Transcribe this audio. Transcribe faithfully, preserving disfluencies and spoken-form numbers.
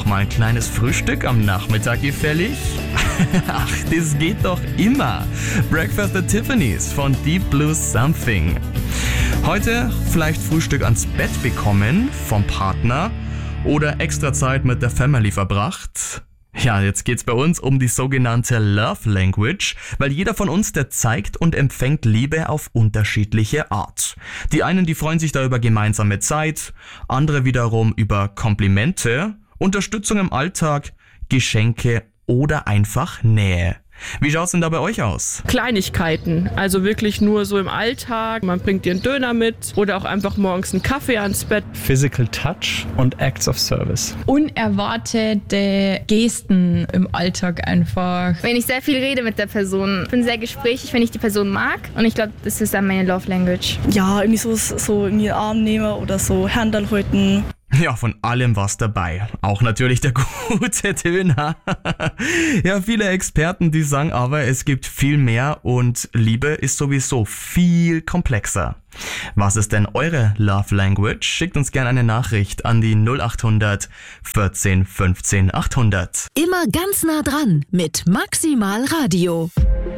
noch mal ein kleines Frühstück am Nachmittag gefällig? Ach, das geht doch immer. Breakfast at Tiffany's von Deep Blue Something. Heute vielleicht Frühstück ans Bett bekommen vom Partner oder extra Zeit mit der Family verbracht? Ja, jetzt geht's bei uns um die sogenannte Love Language, weil jeder von uns, der zeigt und empfängt Liebe auf unterschiedliche Art. Die einen, die freuen sich da über gemeinsame Zeit, andere wiederum über Komplimente, Unterstützung im Alltag, Geschenke oder einfach Nähe. Wie schaut's denn da bei euch aus? Kleinigkeiten, also wirklich nur so im Alltag. Man bringt dir einen Döner mit oder auch einfach morgens einen Kaffee ans Bett. Physical Touch und Acts of Service. Unerwartete Gesten im Alltag einfach. Wenn ich sehr viel rede mit der Person, ich bin sehr gesprächig, wenn ich die Person mag. Und ich glaube, das ist dann meine Love Language. Ja, irgendwie so, so in den Arm nehmen oder so Händel halten. Ja, von allem was dabei. Auch natürlich der gute Döner. Ja, viele Experten, die sagen aber, es gibt viel mehr und Liebe ist sowieso viel komplexer. Was ist denn eure Love Language? Schickt uns gerne eine Nachricht an die null acht hundert vierzehn fünfzehn achthundert. Immer ganz nah dran mit Maximal Radio.